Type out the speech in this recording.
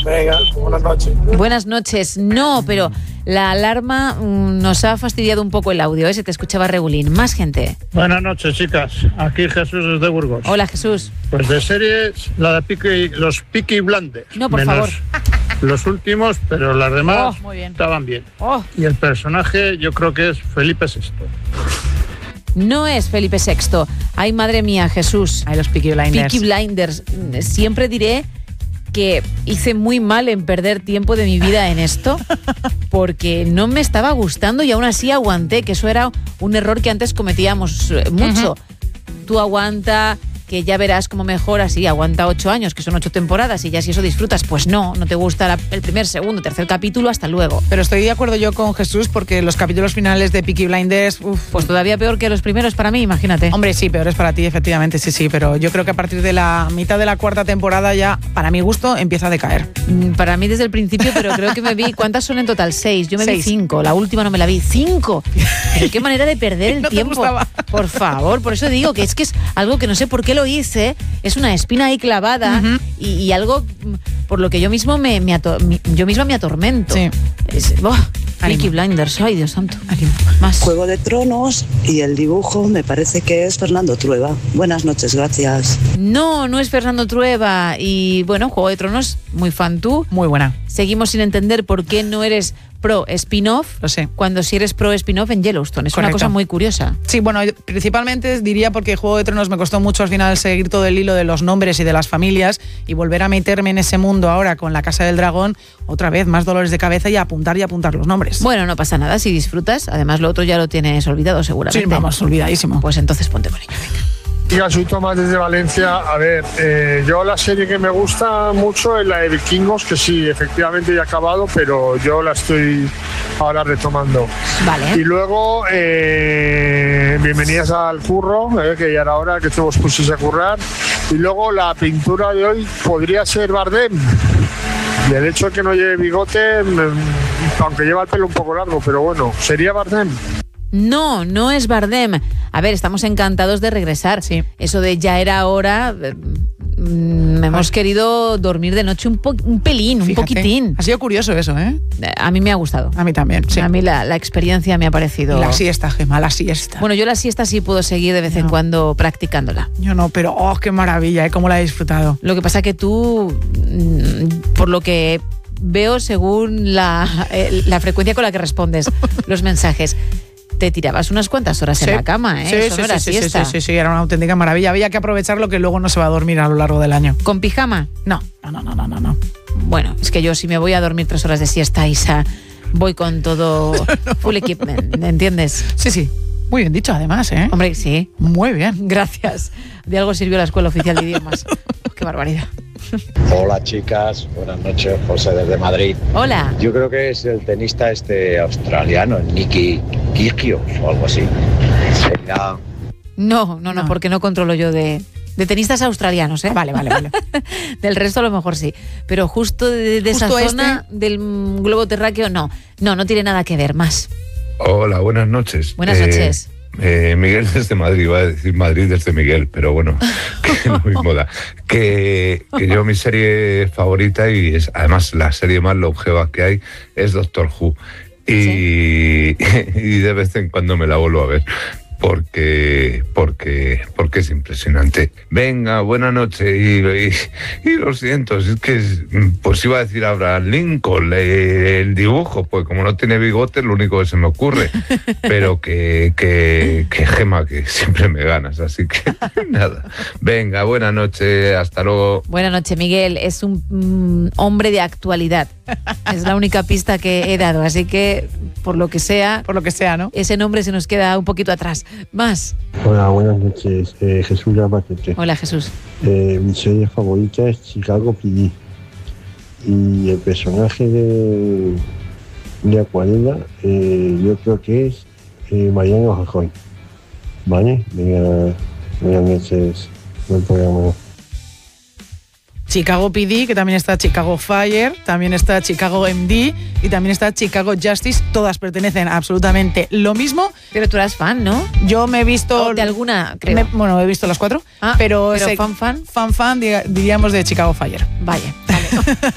Venga, buenas noches. Buenas noches. No, pero la alarma nos ha fastidiado un poco el audio, se te escuchaba regulín. Más gente. Buenas noches, chicas. Aquí Jesús desde Burgos. Hola, Jesús. Pues de series, la de los Peaky Blinders. No, por favor. Los últimos, pero las demás muy bien. estaban bien. Oh. Y el personaje yo creo que es Felipe VI. No es Felipe VI. Ay, madre mía, Jesús. Ay, los Peaky Blinders. Peaky Blinders. Siempre diré que hice muy mal en perder tiempo de mi vida en esto porque no me estaba gustando y aún así aguanté, que eso era un error que antes cometíamos mucho. Tú aguanta, que ya verás cómo mejora. Sí, aguanta 8 años, que son 8 temporadas, y ya si eso disfrutas, pues no te gusta el primer, segundo, tercer capítulo, hasta luego. Pero estoy de acuerdo yo con Jesús, porque los capítulos finales de Peaky Blinders... Pues todavía peor que los primeros para mí, imagínate. Hombre, sí, peor es para ti, efectivamente, sí, pero yo creo que a partir de la mitad de la cuarta temporada ya, para mi gusto, empieza a decaer. Para mí desde el principio, pero creo que me vi... ¿Cuántas son en total? 6. Yo me 6. vi 5. La última no me la vi. 5. Pero qué manera de perder el tiempo. Por favor, por eso digo que es algo que no sé por qué lo hice. Es una espina ahí clavada y algo por lo que yo misma me atormento. Sí. Peaky Blinders, ay Dios santo. Más. Juego de Tronos y el dibujo me parece que es Fernando Trueba. Buenas noches, gracias. No es Fernando Trueba. Y bueno, Juego de Tronos, muy fan tú. Muy buena. Seguimos sin entender por qué no eres pro spin-off. Lo sé. Cuando sí eres pro spin-off en Yellowstone. Es Correcto. Una cosa muy curiosa. Sí, bueno, principalmente diría porque Juego de Tronos me costó mucho al final seguir todo el hilo de los nombres y de las familias, y volver a meterme en ese mundo ahora con La Casa del Dragón, otra vez más dolores de cabeza y apuntar los nombres. Bueno, no pasa nada si disfrutas. Además, lo otro ya lo tienes olvidado seguramente. Sí, vamos, olvidadísimo. Pues entonces ponte con ello, venga. Hola, soy Tomás desde Valencia. A ver, yo la serie que me gusta mucho es la de Vikingos, que sí, efectivamente ya he acabado, pero yo la estoy ahora retomando. Vale. Y luego, bienvenidas al curro, que ya era hora que todos pusiese a currar. Y luego la pintura de hoy podría ser Bardem. Y el hecho de que no lleve bigote, aunque lleva el pelo un poco largo, pero bueno, ¿sería Bardem? No es Bardem. A ver, estamos encantados de regresar. Sí. Eso de ya era hora, hemos querido dormir de noche un pelín, Fíjate, un poquitín. Ha sido curioso eso, ¿eh? A mí me ha gustado. A mí también, sí. A mí la experiencia me ha parecido... Y la siesta, Gemma, la siesta. Bueno, yo la siesta sí puedo seguir de vez en cuando practicándola. Yo no, pero qué maravilla, cómo la he disfrutado. Lo que pasa que tú, por lo que veo según la frecuencia con la que respondes los mensajes, te tirabas unas cuantas horas en la cama, ¿eh? Eso no era siesta. Sí, era una auténtica maravilla. Había que aprovechar lo que luego no se va a dormir a lo largo del año. ¿Con pijama? No. Bueno, es que yo si me voy a dormir 3 horas de siesta, Isa, voy con todo full equipment, ¿entiendes? Sí. Muy bien dicho, además, ¿eh? Hombre, sí. Muy bien. Gracias. De algo sirvió la Escuela Oficial de Idiomas. Qué barbaridad. Hola chicas, buenas noches, José desde Madrid. Hola. Yo creo que es el tenista australiano, Nicky Kyrgios o algo así. Sería... No, porque no controlo yo de tenistas australianos, ¿eh? Vale. Del resto a lo mejor sí. Pero justo de esa zona del globo terráqueo, no tiene nada que ver más. Hola, buenas noches. Buenas noches. Miguel desde Madrid, iba a decir Madrid desde Miguel, pero bueno, que no hay moda. Que yo mi serie favorita, y es además la serie más longeva que hay, es Doctor Who. Y de vez en cuando me la vuelvo a ver. Porque es impresionante. Venga, buena noche y lo siento, es que pues iba a decir Abraham Lincoln, el dibujo, pues como no tiene bigote, lo único que se me ocurre, pero que Gemma, que siempre me ganas, así que nada. Venga, buena noche, hasta luego. Buena noche, Miguel, es un hombre de actualidad, es la única pista que he dado, así que por lo que sea, ¿no? Ese nombre se nos queda un poquito atrás. Más. Hola, buenas noches. Jesús Llamaquete. Hola, Jesús. Mi serie favorita es Chicago PD. Y el personaje de Acuarela, yo creo que es Mariano Rajoy. ¿Vale? Buenas noches. Buen programa. Chicago PD, que también está Chicago Fire, también está Chicago MD y también está Chicago Justice. Todas pertenecen a absolutamente lo mismo. Pero tú eras fan, ¿no? Yo me he visto... de alguna, creo. He visto las 4. Pero fan. Fan, diríamos de Chicago Fire. Vale.